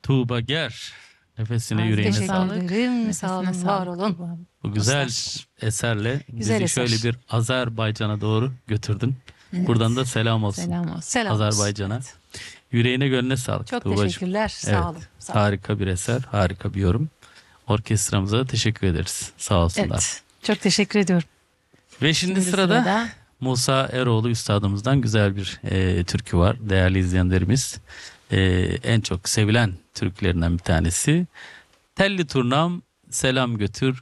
Tuğba Ger. Nefesine Ağzına yüreğine sağlık. sağlık. Teşekkür ederim. Nefesine Sağ olun, var sağlık. olun. Bu güzel Dostlar. eserle Güzel bizi eser. şöyle bir Azerbaycan'a doğru götürdün. Evet. Buradan da selam olsun Selam olsun. Selam olsun. Azerbaycan'a. Evet. Yüreğine gönlüne sağlık Çok Tuğbacığım. teşekkürler. Evet, Sağ olun. Sağ olun. harika bir eser, harika bir yorum. Orkestramıza da teşekkür ederiz. Sağ olsunlar. Evet. Çok teşekkür ediyorum. Ve şimdi sırada Musa Eroğlu üstadımızdan güzel bir türkü var. Değerli izleyenlerimiz, en çok sevilen türkülerinden bir tanesi. Telli Turnam selam götür